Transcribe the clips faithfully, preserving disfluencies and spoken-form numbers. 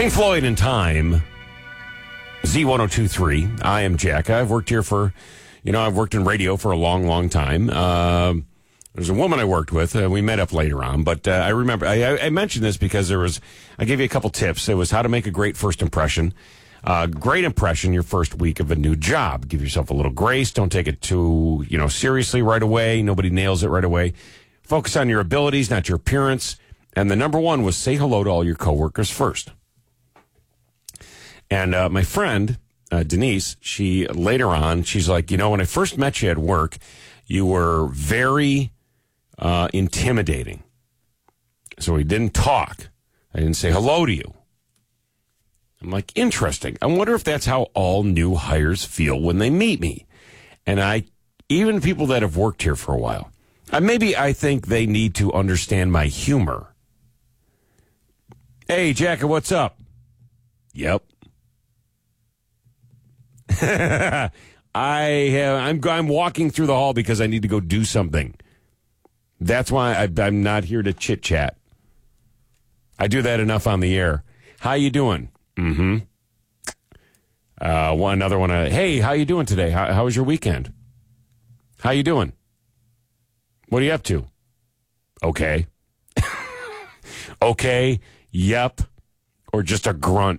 Pink Floyd in Time, Z one oh two point three. I am Jack. I've worked here for, you know, I've worked in radio for a long, long time. Uh, there's a woman I worked with. Uh, we met up later on, but uh, I remember, I, I mentioned this because there was, I gave you a couple tips. It was how to make a great first impression. Uh, great impression your first week of a new job. Give yourself a little grace. Don't take it too, you know, seriously right away. Nobody nails it right away. Focus on your abilities, not your appearance. And the number one was say hello to all your coworkers first. And uh, my friend, uh, Denise, she later on, she's like, you know, when I first met you at work, you were very uh, intimidating. So we didn't talk. I didn't say hello to you. I'm like, interesting. I wonder if that's how all new hires feel when they meet me. And I, even people that have worked here for a while, uh, maybe I think they need to understand my humor. Hey, Jacka, what's up? Yep. I have, I'm I'm walking through the hall because I need to go do something. That's why I, I'm not here to chit chat. I do that enough on the air. How you doing? Mm-hmm. Uh, one another one. Uh, hey, how you doing today? How, how was your weekend? How you doing? What are you up to? Okay. Okay. Yep. Or just a grunt.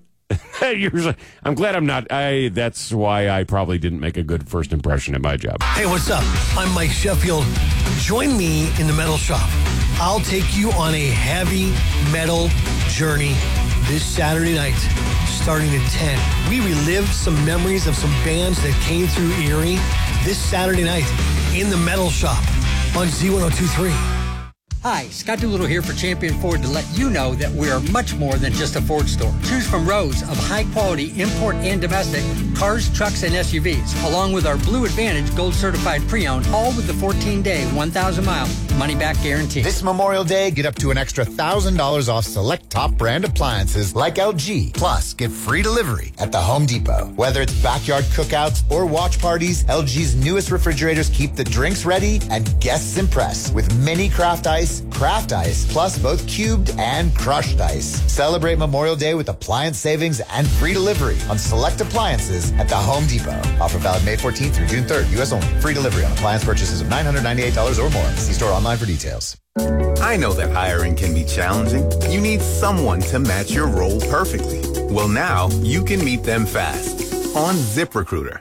I'm glad I'm not. I. That's why I probably didn't make a good first impression at my job. Hey, what's up? I'm Mike Sheffield. Join me in the metal shop. I'll take you on a heavy metal journey this Saturday night, starting at ten. We relive some memories of some bands that came through Erie this Saturday night in the metal shop on Z one oh two point three. Hi, Scott Doolittle here for Champion Ford to let you know that we are much more than just a Ford store. Choose from rows of high-quality import and domestic cars, trucks, and S U Vs, along with our Blue Advantage Gold Certified Pre-Owned, all with the fourteen-day, one thousand mile money-back guarantee. This Memorial Day, get up to an extra one thousand dollars off select top-brand appliances like L G. Plus, get free delivery at the Home Depot. Whether it's backyard cookouts or watch parties, L G's newest refrigerators keep the drinks ready and guests impressed with mini craft ice, craft ice, plus both cubed and crushed ice. Celebrate Memorial Day with appliance savings and free delivery on select appliances at the Home Depot. Offer valid May fourteenth through June third. U S only. Free delivery on appliance purchases of nine hundred ninety-eight dollars or more. See store online for details. I know that hiring can be challenging. You need someone to match your role perfectly. Well, now you can meet them fast on ZipRecruiter.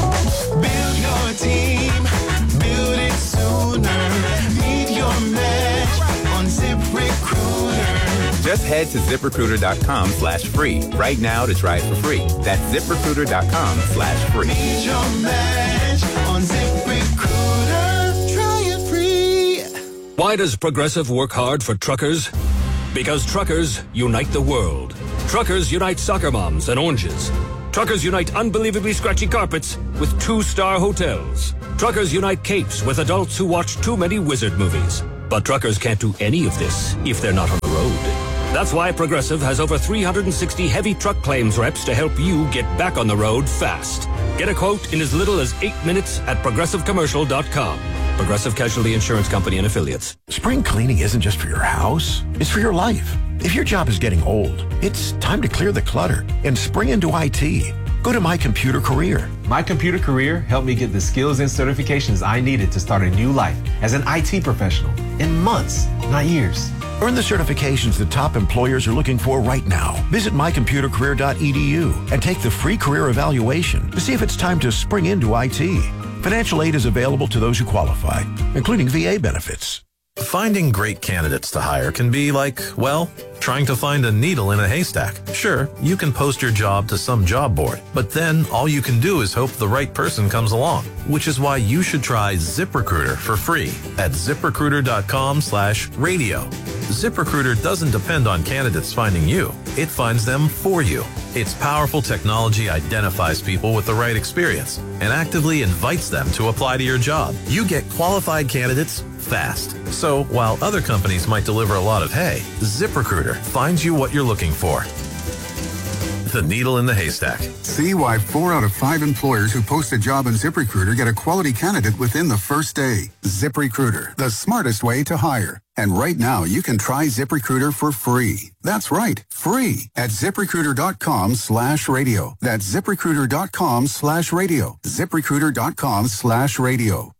Build your team. Build it sooner. Meet your match on ZipRecruiter. Just head to ZipRecruiter.com slash free right now to try it for free. That's ZipRecruiter.com slash free. Meet your match on ZipRecruiter. Try it free. Why does Progressive work hard for truckers? Because truckers unite the world. Truckers unite soccer moms and oranges. Truckers unite unbelievably scratchy carpets with two-star hotels. Truckers unite capes with adults who watch too many wizard movies. But truckers can't do any of this if they're not on the road. That's why Progressive has over three hundred sixty heavy truck claims reps to help you get back on the road fast. Get a quote in as little as eight minutes at progressive commercial dot com. Progressive Casualty Insurance Company and Affiliates. Spring cleaning isn't just for your house, it's for your life. If your job is getting old, it's time to clear the clutter and spring into I T. Go to My Computer Career. My Computer Career helped me get the skills and certifications I needed to start a new life as an I T professional in months, not years. Earn the certifications that top employers are looking for right now. Visit my computer career dot e d u and take the free career evaluation to see if it's time to spring into I T. Financial aid is available to those who qualify, including V A benefits. Finding great candidates to hire can be like, well, trying to find a needle in a haystack. Sure, you can post your job to some job board, but then all you can do is hope the right person comes along, which is why you should try ZipRecruiter for free at ZipRecruiter.com slash radio. ZipRecruiter doesn't depend on candidates finding you. It finds them for you. Its powerful technology identifies people with the right experience and actively invites them to apply to your job. You get qualified candidates fast. So while other companies might deliver a lot of hay, ZipRecruiter finds you what you're looking for. the needle in the haystack. See why four out of five employers who post a job on ZipRecruiter get a quality candidate within the first day. ZipRecruiter, the smartest way to hire. And right now, you can try ZipRecruiter for free. That's right, free at ZipRecruiter.com slash radio. That's ZipRecruiter.com slash radio. ZipRecruiter.com slash radio.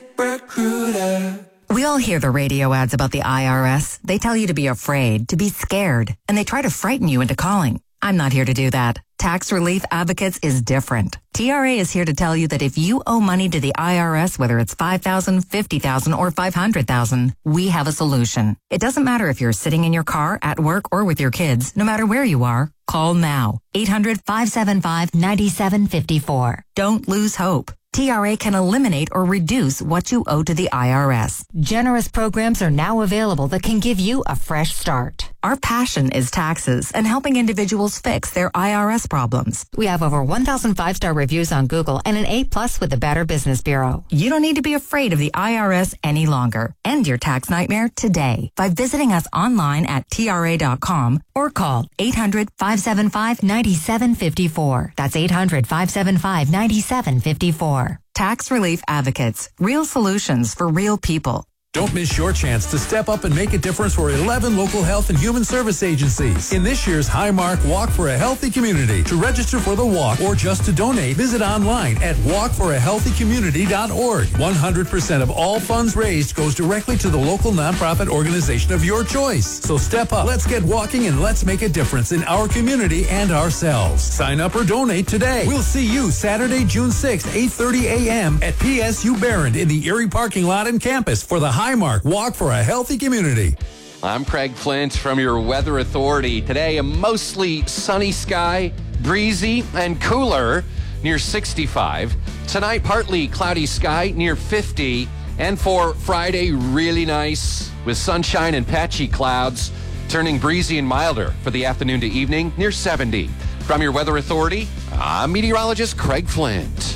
ZipRecruiter. We all hear the radio ads about the I R S. They tell you to be afraid, to be scared, and they try to frighten you into calling. I'm not here to do that. Tax Relief Advocates is different. T R A is here to tell you that if you owe money to the I R S, whether it's five thousand dollars, fifty thousand dollars, or five hundred thousand dollars, we have a solution. It doesn't matter if you're sitting in your car, at work, or with your kids. No matter where you are, call now. eight hundred, five seven five, nine seven five four. Don't lose hope. T R A can eliminate or reduce what you owe to the I R S. Generous programs are now available that can give you a fresh start. Our passion is taxes and helping individuals fix their I R S problems. We have over one thousand five-star reviews on Google and an A plus with the Better Business Bureau. You don't need to be afraid of the I R S any longer. End your tax nightmare today by visiting us online at T R A dot com or call eight hundred, five seven five, nine seven five four. That's eight hundred, five seven five, nine seven five four. Tax Relief Advocates. Real solutions for real people. Don't miss your chance to step up and make a difference for eleven local health and human service agencies in this year's Highmark Walk for a Healthy Community. To register for the walk or just to donate, visit online at walk for a healthy community dot org. one hundred percent of all funds raised goes directly to the local nonprofit organization of your choice. So step up, let's get walking, and let's make a difference in our community and ourselves. Sign up or donate today. We'll see you Saturday, June sixth, eight thirty a.m. at P S U Barron in the Erie parking lot and campus for the Highmark Walk for a Healthy Community. I'm Craig Flint from your Weather Authority. Today, a mostly sunny sky, breezy and cooler near sixty-five. Tonight, partly cloudy sky near fifty. And for Friday, really nice with sunshine and patchy clouds, turning breezy and milder for the afternoon to evening near seventy. From your Weather Authority, I'm meteorologist Craig Flint.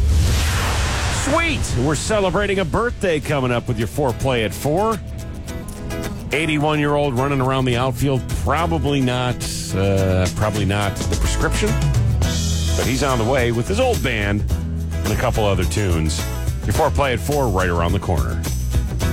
Sweet. We're celebrating a birthday coming up with your foreplay at four. eighty-one-year-old running around the outfield. Probably not, uh, probably not the prescription. But he's on the way with his old band and a couple other tunes. Your foreplay at four right around the corner.